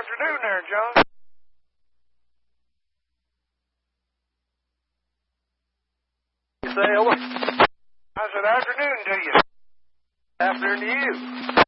afternoon there, John. You say hello? I said afternoon to you. Afternoon to you.